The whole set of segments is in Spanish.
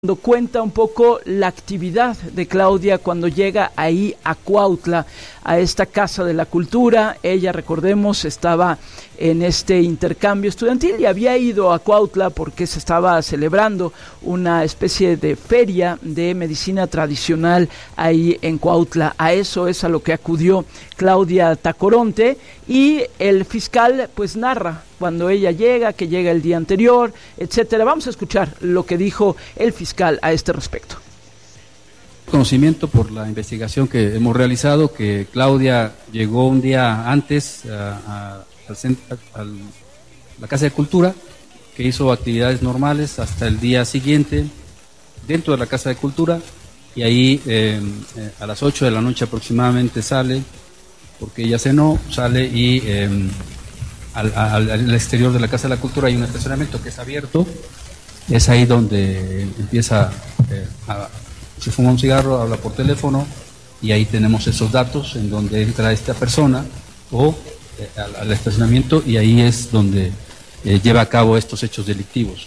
cuenta un poco la actividad de Claudia cuando llega ahí a Cuautla, a esta Casa de la Cultura. Ella, recordemos, estaba en este intercambio estudiantil y había ido a Cuautla porque se estaba celebrando una especie de feria de medicina tradicional ahí en Cuautla. A eso es a lo que acudió Claudia Tacoronte, y el fiscal pues narra cuando ella llega, que llega el día anterior, etcétera. Vamos a escuchar lo que dijo el fiscal a este respecto. Conocimiento por la investigación que hemos realizado que Claudia llegó un día antes a la Casa de Cultura, que hizo actividades normales hasta el día siguiente dentro de la Casa de Cultura, y ahí a las 8 de la noche aproximadamente sale, porque ella cenó, sale y al exterior de la Casa de la Cultura hay un estacionamiento que es abierto. Es ahí donde empieza se fuma un cigarro, habla por teléfono, y ahí tenemos esos datos en donde entra esta persona al estacionamiento, y ahí es donde lleva a cabo estos hechos delictivos.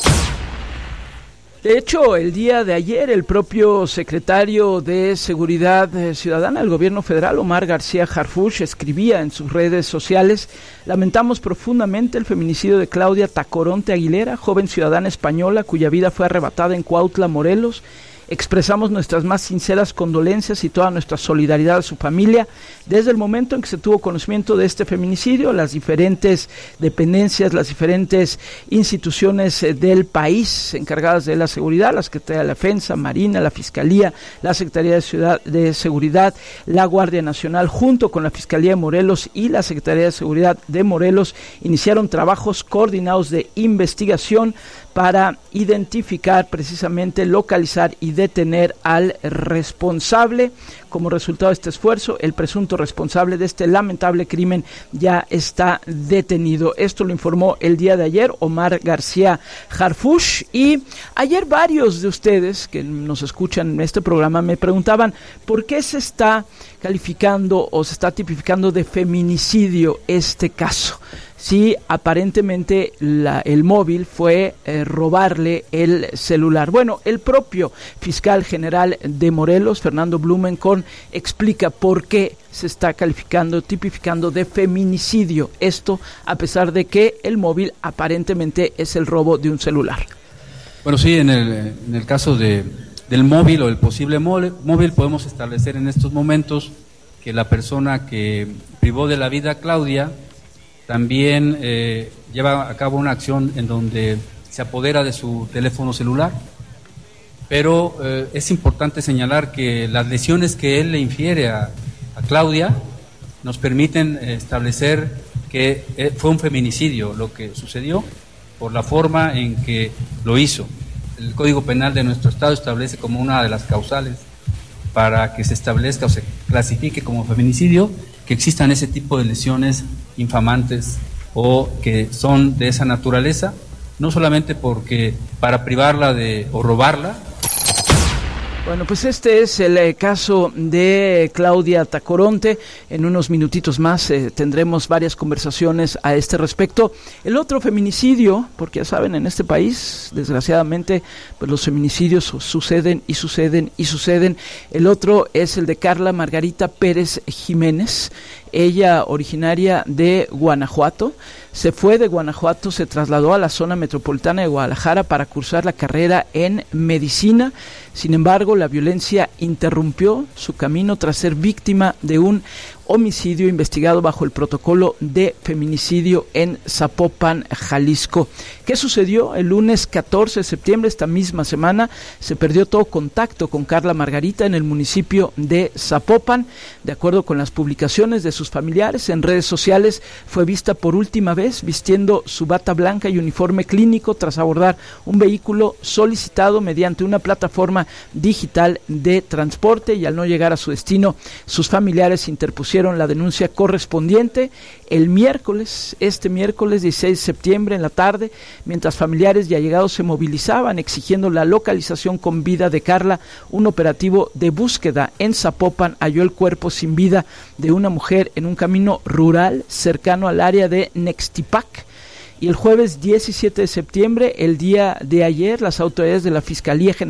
De hecho, el día de ayer, el propio secretario de Seguridad Ciudadana del Gobierno Federal, Omar García Harfuch, escribía en sus redes sociales: lamentamos profundamente el feminicidio de Claudia Tacoronte Aguilera, joven ciudadana española cuya vida fue arrebatada en Cuautla, Morelos. Expresamos nuestras más sinceras condolencias y toda nuestra solidaridad a su familia. Desde el momento en que se tuvo conocimiento de este feminicidio, las diferentes dependencias, las diferentes instituciones del país encargadas de la seguridad, la Secretaría de la Defensa, Marina, la Fiscalía, la Secretaría de Seguridad, la Guardia Nacional, junto con la Fiscalía de Morelos y la Secretaría de Seguridad de Morelos, iniciaron trabajos coordinados de investigación para identificar, precisamente localizar y detener al responsable. Como resultado de este esfuerzo, el presunto responsable de este lamentable crimen ya está detenido. Esto lo informó el día de ayer Omar García Harfuch. Y ayer varios de ustedes que nos escuchan en este programa me preguntaban por qué se está calificando o se está tipificando de feminicidio este caso. Sí, aparentemente el móvil fue robarle el celular. Bueno, el propio fiscal general de Morelos, Fernando Blumenkon, explica por qué se está tipificando de feminicidio. Esto a pesar de que el móvil aparentemente es el robo de un celular. Bueno, sí, en el caso del móvil o el posible móvil, podemos establecer en estos momentos que la persona que privó de la vida a Claudia también lleva a cabo una acción en donde se apodera de su teléfono celular, pero es importante señalar que las lesiones que él le infiere a Claudia nos permiten establecer que fue un feminicidio lo que sucedió por la forma en que lo hizo. El Código Penal de nuestro estado establece como una de las causales para que se establezca o se clasifique como feminicidio que existan ese tipo de lesiones infamantes o que son de esa naturaleza, no solamente porque para privarla o robarla. Bueno, pues este es el caso de Claudia Tacoronte. En unos minutitos más tendremos varias conversaciones a este respecto. El otro feminicidio, porque ya saben, en este país, desgraciadamente, pues los feminicidios suceden y suceden y suceden. El otro es el de Carla Margarita Pérez Jiménez. Ella, originaria de Guanajuato, se fue de Guanajuato, se trasladó a la zona metropolitana de Guadalajara para cursar la carrera en medicina. Sin embargo, la violencia interrumpió su camino tras ser víctima de un homicidio investigado bajo el protocolo de feminicidio en Zapopan, Jalisco. ¿Qué sucedió? El lunes 14 de septiembre, esta misma semana, se perdió todo contacto con Carla Margarita en el municipio de Zapopan. De acuerdo con las publicaciones de sus familiares en redes sociales, fue vista por última vez vistiendo su bata blanca y uniforme clínico tras abordar un vehículo solicitado mediante una plataforma digital de transporte, y al no llegar a su destino, sus familiares interpusieron la denuncia correspondiente el miércoles, este miércoles 16 de septiembre en la tarde, mientras familiares y allegados se movilizaban exigiendo la localización con vida de Carla. Un operativo de búsqueda en Zapopan halló el cuerpo sin vida de una mujer en un camino rural cercano al área de Nextipac. Y el jueves 17 de septiembre, el día de ayer, las autoridades de la Fiscalía General